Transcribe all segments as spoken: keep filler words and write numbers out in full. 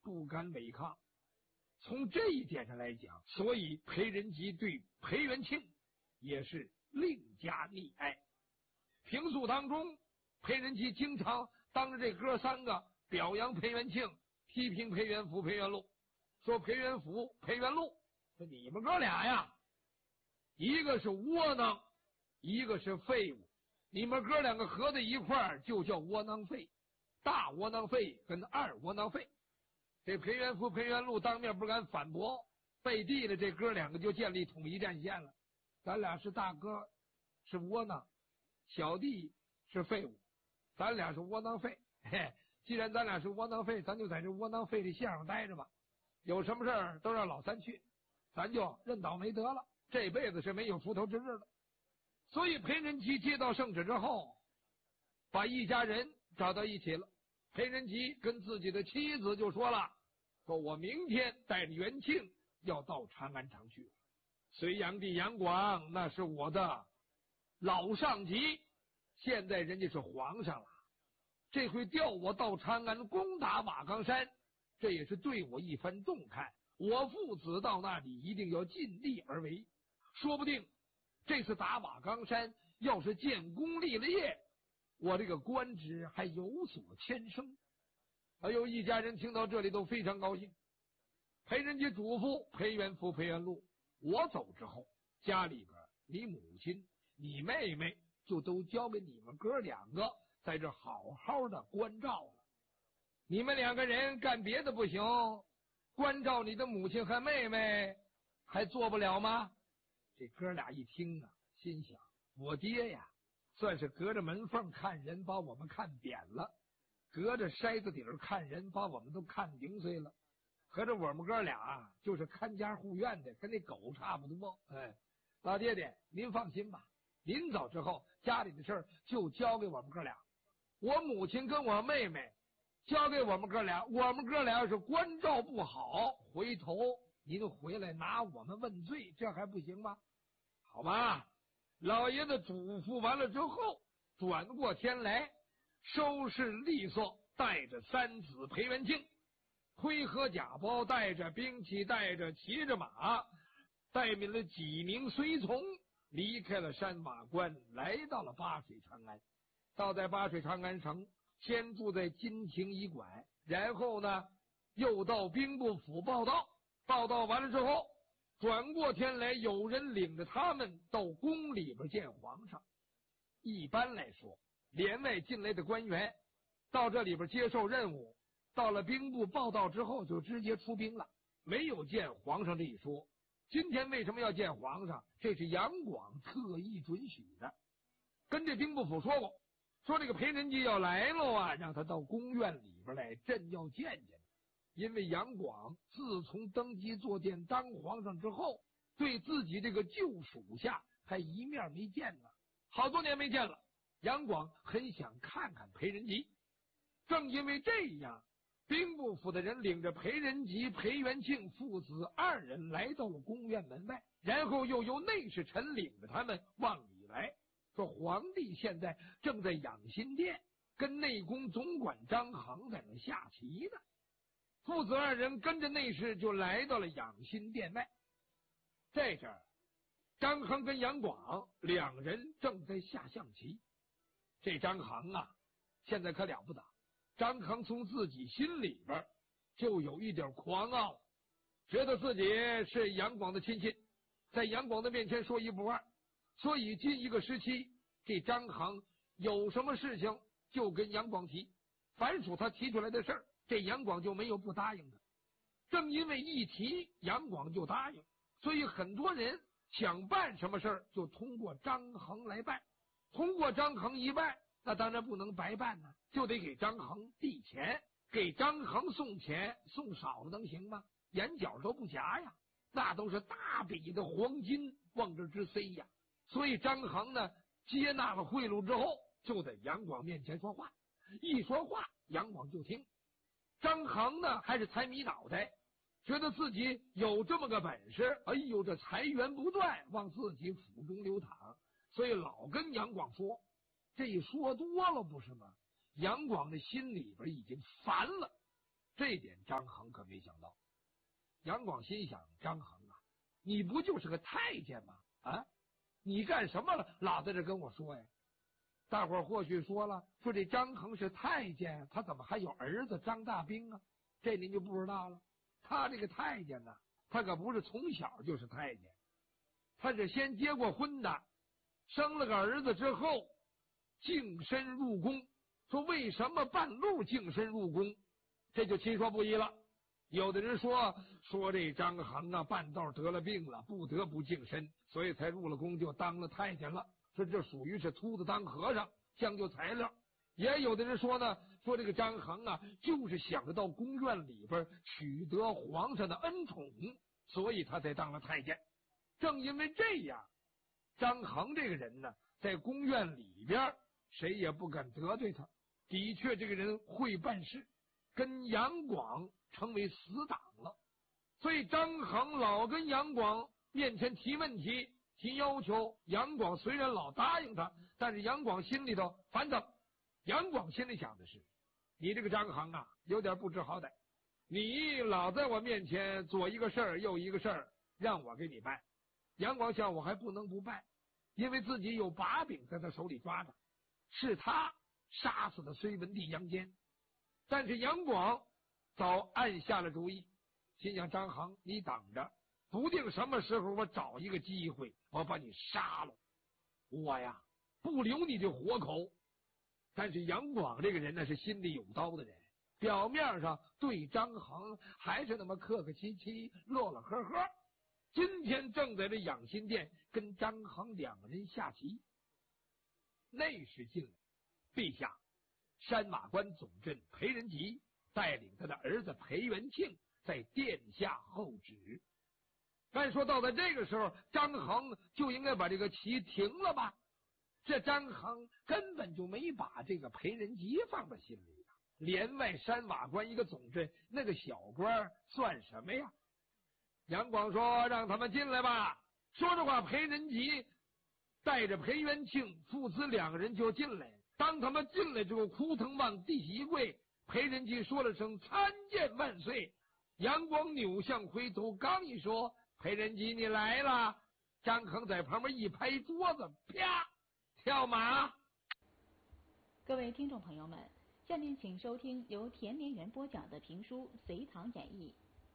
不敢违抗。从这一点上来讲，所以裴仁吉对裴元庆也是另加溺爱。平素当中，裴仁吉经常当着这哥三个表扬裴元庆，批评裴元福、裴元禄，说裴元福、裴元禄，说你们哥俩呀，一个是窝囊，一个是废物，你们哥两个合在一块儿就叫窝囊废，大窝囊废跟二窝囊废。这裴元福、裴元禄当面不敢反驳，背地里这哥两个就建立统一战线了。咱俩是大哥是窝囊，小弟是废物，咱俩是窝囊废。嘿，既然咱俩是窝囊废，咱就在这窝囊废的线上待着吧，有什么事儿都让老三去，咱就认倒霉得了，这辈子是没有出头之日了。所以裴仁吉接到圣旨之后，把一家人找到一起了。裴仁吉跟自己的妻子就说了，说我明天带着元庆要到长安城去。隋炀帝杨广那是我的老上级，现在人家是皇上了，这回调我到长安攻打瓦岗山，这也是对我一番重看，我父子到那里一定要尽力而为。说不定这次打瓦岗山要是建功立了业，我这个官职还有所牵升。还有一家人听到这里都非常高兴。裴仁吉嘱咐裴元福、裴元禄，我走之后，家里边你母亲、你妹妹就都交给你们哥两个在这好好的关照了。你们两个人干别的不行，关照你的母亲和妹妹还做不了吗？这哥俩一听啊，心想我爹呀算是隔着门缝看人把我们看扁了，隔着筛子底儿看人把我们都看零碎了，合着我们哥俩就是看家护院的，跟那狗差不多。哎，老爹爹您放心吧，临走之后家里的事儿就交给我们哥俩，我母亲跟我妹妹交给我们哥俩，我们哥俩要是关照不好，回头您回来拿我们问罪，这还不行吗？好吧，老爷子嘱咐完了之后，转过天来收拾利索，带着三子裴元庆，盔和甲包，带着兵器，带着骑着马，带领了几名随从，离开了山瓦关，来到了巴水长安。到在巴水长安城，先住在金庭驿馆，然后呢又到兵部府报道。报道完了之后，转过天来有人领着他们到宫里边见皇上。一般来说，连外进来的官员到这里边接受任务，到了兵部报道之后就直接出兵了，没有见皇上这一说。今天为什么要见皇上？这是杨广特意准许的，跟这兵部府说过，说这个裴仁吉要来了啊，让他到宫院里边来，朕要见见。因为杨广自从登基坐殿当皇上之后，对自己这个旧属下还一面没见呢，好多年没见了。杨广很想看看裴仁吉，正因为这样，兵部府的人领着裴仁吉、裴元庆父子二人来到了宫院门外，然后又由内侍臣领着他们往里来，说皇帝现在正在养心殿跟内宫总管张衡在那下棋呢。父子二人跟着内侍就来到了养心殿外。在这儿，张衡跟杨广两人正在下象棋。这张衡啊现在可了不得，张衡从自己心里边就有一点狂傲，觉得自己是杨广的亲信，在杨广的面前说一不二。所以近一个时期，这张衡有什么事情就跟杨广提，凡属他提出来的事儿，这杨广就没有不答应的。正因为一提杨广就答应，所以很多人想办什么事儿就通过张衡来办。通过张衡一办，那当然不能白办呢，就得给张衡递钱。给张衡送钱，送少了能行吗？眼角都不夹呀，那都是大笔的黄金往这直塞呀。所以张衡呢接纳了贿赂之后，就在杨广面前说话，一说话杨广就听。张衡呢还是财迷脑袋，觉得自己有这么个本事，哎呦，这财源不断往自己府中流淌，所以老跟杨广说。这一说多了不是吗？杨广的心里边已经烦了， 这一点张衡可没想到。杨广心想，张衡啊，你不就是个太监吗？啊，你干什么了？老在这跟我说呀？大伙儿或许说了，说这张衡是太监，他怎么还有儿子张大兵啊？这您就不知道了。他这个太监呢，他可不是从小就是太监，他是先结过婚的，生了个儿子之后净身入宫。说为什么半路净身入宫，这就七说不一了。有的人说说这张衡啊，半道得了病了，不得不净身，所以才入了宫就当了太监了。说这属于是秃子当和尚，将就材料。也有的人说呢，说这个张衡啊，就是想着到宫院里边取得皇上的恩宠，所以他才当了太监。正因为这样，张衡这个人呢，在宫院里边谁也不敢得罪他。的确，这个人会办事，跟杨广成为死党了。所以张衡老跟杨广面前提问题、提要求。杨广虽然老答应他，但是杨广心里头烦躁。杨广心里想的是，你这个张衡啊，有点不知好歹，你老在我面前左一个事儿右一个事儿，让我给你办。杨广想，我还不能不办，因为自己有把柄在他手里抓着，是他杀死的隋文帝杨坚。但是杨广早暗下了主意，心想张衡，你等着，不定什么时候我找一个机会，我把你杀了，我呀不留你这活口。但是杨广这个人呢，是心里有刀的人，表面上对张衡还是那么客客气气、乐乐呵呵。今天正在这养心殿跟张衡两个人下棋，内侍进来，陛下，山马关总镇裴仁吉带领他的儿子裴元庆在殿下候旨。按说到了这个时候，张衡就应该把这个棋停了吧？这张衡根本就没把这个裴仁吉放在心里呀。连外山瓦关一个总镇，那个小官算什么呀？杨广说：“让他们进来吧。”说着话，裴仁吉带着裴元庆父子两个人就进来。当他们进来之后，哭腾往地下一跪。裴仁吉说了声“参见万岁”。杨广扭向回头，刚一说“裴仁吉，你来了”，张衡在旁边一拍桌子，啪，跳马。 各位听众朋友们，下面请收听由田连元播讲的评书《隋唐演义》。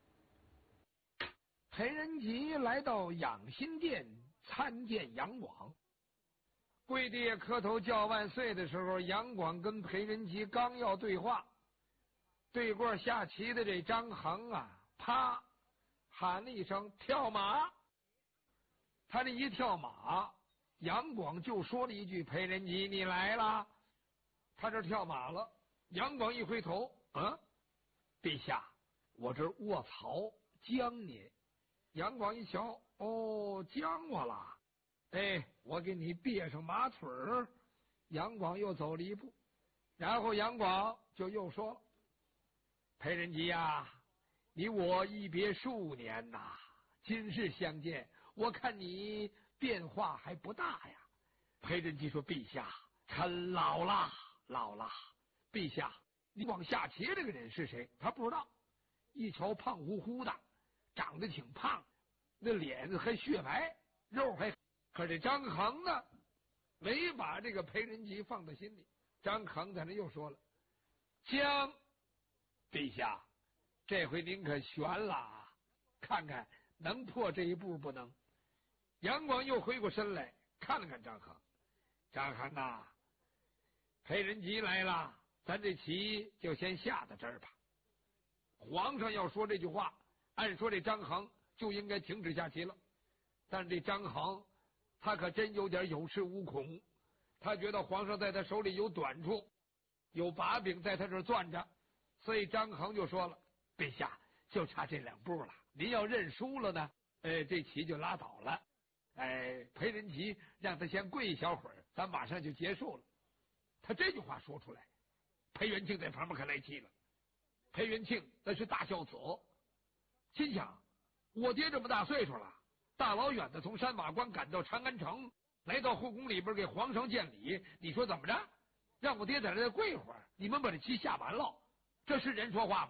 裴仁吉来到养心殿参见杨广，跪地磕头叫万岁的时候，杨广跟裴仁吉刚要对话，对过下棋的这张衡啊，啪喊了一声跳马。他这一跳马，杨广就说了一句：“裴仁吉，你来了。”他这跳马了。杨广一回头，啊，陛下，我这卧槽将你。杨广一瞧，哦，将我了，哎，我给你别上马腿儿。杨广又走了一步，然后杨广就又说了：“裴仁吉呀，你我一别数年呐，今日相见，我看你变化还不大呀。”裴仁吉说：“陛下，臣老了，老了。陛下，你往下棋这个人是谁？他不知道。一瞧胖乎乎的，长得挺胖，那脸还雪白，肉还……可这张衡呢，没把这个裴仁吉放在心里。张衡在那又说了：“将，陛下，这回您可悬了，看看能破这一步不能？”杨广又回过身来看了看张衡，张衡啊，裴仁吉来了，咱这棋就先下到这儿吧。皇上要说这句话，按说这张衡就应该停止下棋了。但是这张衡他可真有点有恃无恐，他觉得皇上在他手里有短处，有把柄在他这儿攥着，所以张衡就说了：“陛下，就差这两步了，您要认输了呢，呃，这棋就拉倒了。哎，裴仁吉让他先跪一小会儿，咱马上就结束了。”他这句话说出来，裴元庆在旁边可来气了。裴元庆那是大孝子，心想：我爹这么大岁数了，大老远的从山瓦关赶到长安城，来到后宫里边给皇上见礼，你说怎么着？让我爹在这跪会儿，你们把这棋下完了，这是人说话吗？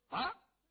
啊。